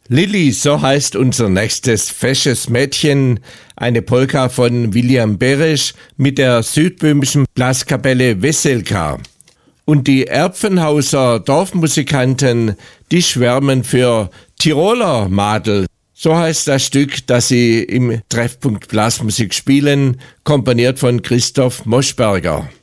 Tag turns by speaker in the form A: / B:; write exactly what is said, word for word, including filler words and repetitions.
A: Lilli, so heißt unser nächstes fesches Mädchen, eine Polka von William Beresch mit der südböhmischen Blaskapelle Weselka. Und die Erpfenhauser Dorfmusikanten, die schwärmen für Tiroler Madel. So heißt das Stück, das sie im Treffpunkt Blasmusik spielen, komponiert von Christoph Moschberger.